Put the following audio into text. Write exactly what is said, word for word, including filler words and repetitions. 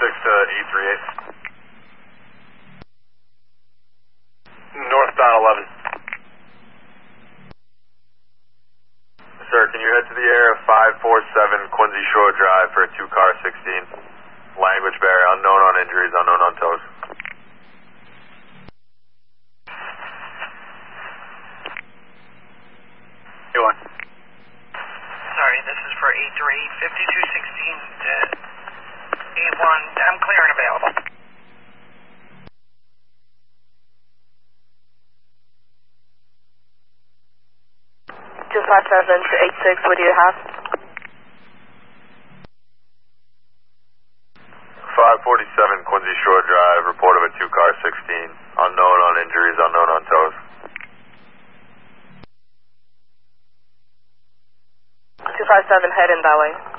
six to eight three eight. Northbound eleven. Sir, can you head to the area of five four seven Quincy Shore Drive for a two-car sixteen? Language barrier, unknown on injuries, unknown on tows. You want? Sorry, this is for eight three eight, fifty-two sixteen to eight one. I'm clear and available. two five seven to eight six, what do you have? five forty-seven Quincy Shore Drive, report of a two-car sixteen. Unknown on injuries, unknown on tows. two five seven, heading that way.